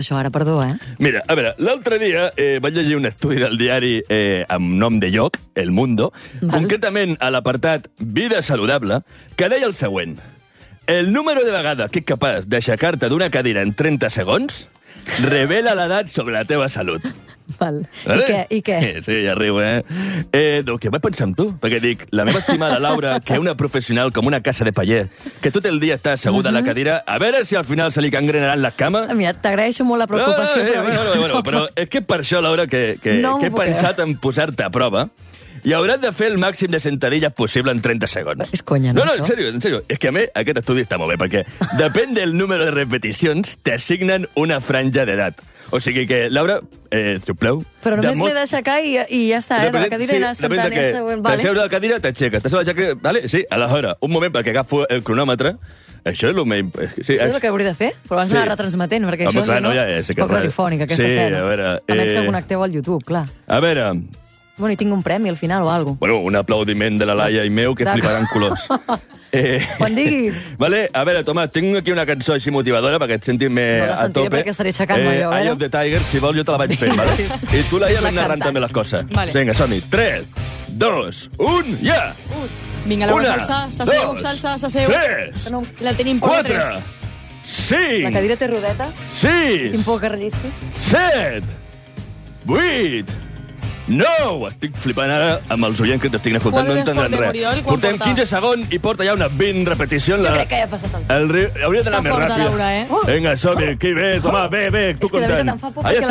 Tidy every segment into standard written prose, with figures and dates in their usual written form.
Això ara, perdó, Mira, a veure, l'altre dia vaig llegir un estudi del diari amb nom de lloc, El Mundo, concretament a l'apartat Vida Saludable, que deia el següent. El número de vegades que ets capaç d'aixecar-te d'una cadira en 30 segons revela l'edat sobre la teva salut. Val. Vale? I què? Sí, ja riu, doncs que vaig pensar en tu, perquè dic, la meva estimada Laura, que és una professional com una casa de paller, que tot el dia està asseguda a la cadira, a veure si al final se li cangrenaran les cames. Mira, t'agraeixo molt la preocupació. Bueno, però és que per això, Laura, que he pensat en posar-te a prova, i hauràs de fer el màxim de sentadilles possible en 30 segons. És conya, no? No, en sèrio. És que a mi aquest estudi està molt bé, perquè depèn del número de repeticions, t'assignen una franja d'edat. O sigui que, Laura, si us plau... Però només m'he d'aixecar i ja està, de la cadira i anar sentant. T'asseus de la cadira, t'aixeques. T'asseus de la cadira, vale? Sí, aleshores, un moment perquè agafo el cronòmetre. Això és el més... Sí, és el que hauria de fer? Però abans d'anar retransmetent, perquè això és poc radiofònic, aquesta escena. A veure... A menys que connecteu al YouTube, clar. A veure... Bueno, i tinc un premi al final o alguna cosa. Bueno, un aplaudiment de la Laia i meu que fliparan colors. Quan diguis. Vale, a veure, Tomàs, tinc aquí una cançó així motivadora perquè et sentis més a tope. No la sentiré perquè estaré aixecant-me jo, Eye of the Tiger, si vols jo te la vaig fer, vale? I tu, Laia, ven narrant també les coses. Vinga, som-hi. 3, 2, 1, ja! Vinga, Laura, s'asseu. 3, la tenim per 4, 5... La cadira té rodetes? 6... Tinc por que rellisqui? 7, 8... No! Estic flipant ara amb els oients que t'estic escoltant, no entendran res. Portem 15 segons i porta ja unes 20 repeticions. Jo crec que ja ha passat el temps. Hauria d'anar més ràpid. Laura, Vinga, som-hi, aquí ve, Tomàs, ve, tu content. És que de veritat em fa por perquè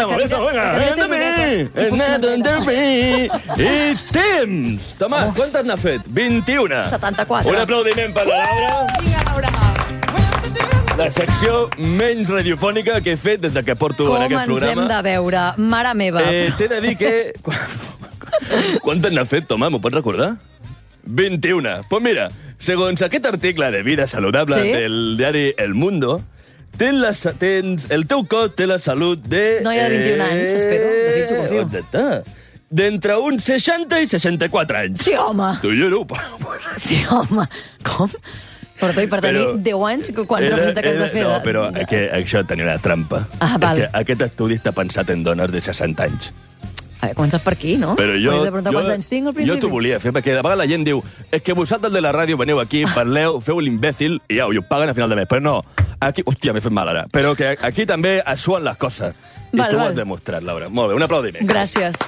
la cadira... I temps! Tomàs, quantes n'ha fet? 21. 74. Un aplaudiment per la Laura. Vinga, Laura. La secció menys radiofònica que he fet des que porto en aquest programa. Com ens hem de veure, mare meva. T'he de dir que... Quantes n'ha fet, Tomàs? M'ho pots recordar? 21. Pues mira, segons aquest article de Vida Saludable del diari El Mundo, el teu cos té la salut de... Noia de 21 anys, espero. Desitjo, confio. On està? D'entre uns 60 i 64 anys. Sí, home. T'ho juro. Sí, home. Com? Per tenir 10 anys, quan representa que has de fer? No, però això tenia una trampa. Val. Aquest estudi està pensat en dones de 60 anys. Començat per aquí, no? Però jo quants anys tinc al principi? Jo t'ho volia fer, perquè de vegades la gent diu és que vosaltres de la ràdio veniu aquí, parleu, feu l'imbècil i ho paguen a final de mes. Però no, aquí... Hòstia, m'he fet mal ara. Però que aquí també es suen les coses. I tu ho has demostrat, Laura. Molt bé, un aplaudiment. Gràcies.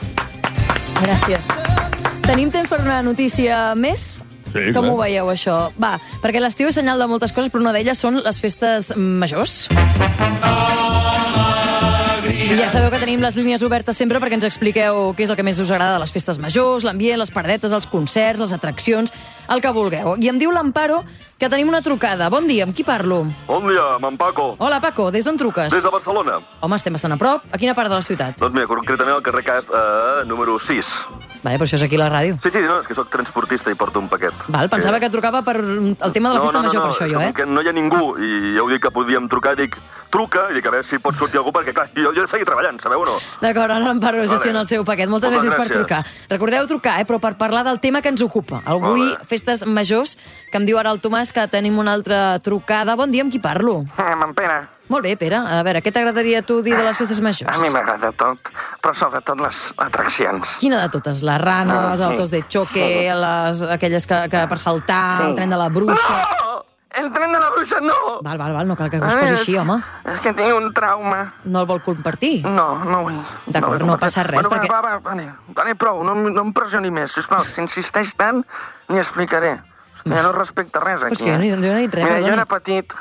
Tenim temps per una notícia més? Sí, com ho veieu, això? Va, perquè l'estiu és senyal de moltes coses, però una d'elles són les festes majors. I ja sabeu que tenim les línies obertes sempre perquè ens expliqueu què és el que més us agrada de les festes majors, l'ambient, les paradetes, els concerts, les atraccions, el que vulgueu. I em diu l'Amparo que tenim una trucada. Bon dia, amb qui parlo? Bon dia, amb en Paco. Hola, Paco, des d'on truques? Des de Barcelona. Home, estem bastant a prop. A quina part de la ciutat? Doncs mira, concretament al carrer Cap número 6. Vale, però això és aquí a la ràdio. Sí, no, és que sóc transportista i porto un paquet. Val, pensava que trucava per el tema de la festa major, per això jo, que no hi ha ningú, i ja ho dic que podíem trucar, dic, truca, i dic, a veure si pot sortir algú, perquè clar, jo he de seguir treballant, sabeu o no? D'acord, ara l'Amparo gestiona el seu paquet. Moltes gràcies per trucar. Recordeu trucar, però per parlar del tema que ens ocupa. Avui, festes majors, que em diu ara el Tomàs que tenim una altra trucada. Bon dia, amb qui parlo? Amb en Pere. Molt bé, Pere. A veure, què t'agradaria a tu dir de les festes majors? A mi m'agrada tot, però sobretot les atraccions. Quina de totes? La rana, les autos de choque, aquelles que per saltar, el tren de la bruixa... No! El tren de la bruixa no! Val, no cal que es posi així, home. És que tinc un trauma. No el vol compartir? No vull. D'acord, no passa res, perquè... Vale, prou, no em pressioni més, sisplau. Si insisteix tant, n'hi explicaré. Ja no respecta res, aquí. Però és que jo no he dit res, Mira, jo era petit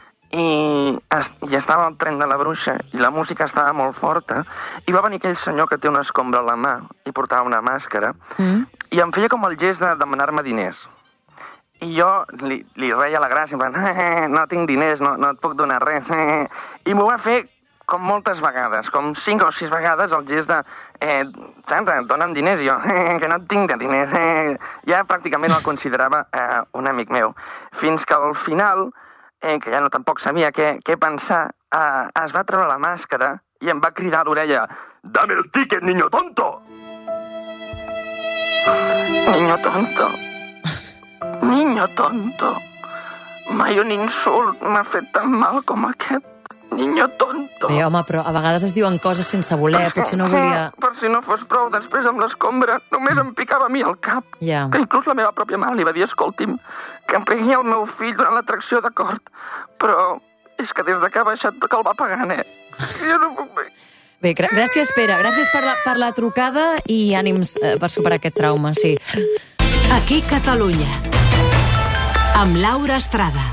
i estava al tren de la bruixa i la música estava molt forta i va venir aquell senyor que té una escombra a la mà i portava una màscara i em feia com el gest de demanar-me diners. I jo li reia la gràcia, en plan, no tinc diners, no et puc donar res. I m'ho va fer com moltes vegades, com 5 o 6 vegades el gest de Santa, dona'm diners, i jo, que no tinc de diners. Ja pràcticament el considerava un amic meu. Fins que al final, que ja no tampoc sabia què pensar, es va treure la màscara i em va cridar a l'orella: Dame el ticket, niño tonto! Niño tonto. Niño tonto. Mai un insult m'ha fet tan mal com aquest. niño tonto. Bé, home, però a vegades es diuen coses sense voler, potser no volia... Per si no fos prou, després amb l'escombra només em picava a mi el cap. Ja. Que inclús la meva pròpia mare li va dir, escolti'm, que em pegui el meu fill durant l'atracció de cort. Però és que des que ha baixat que el va pagant, Jo no puc bé. Bé, gràcies, Pere. Gràcies per la trucada i ànims per superar aquest trauma, sí. Aquí Catalunya, amb Laura Estrada.